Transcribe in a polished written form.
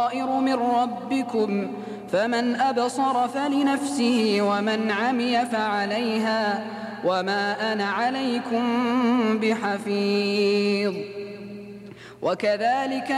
بصائر من ربكم فمن أبصر فلنفسه ومن عمي فعليها وما أنا عليكم بحفيظ. وكذلك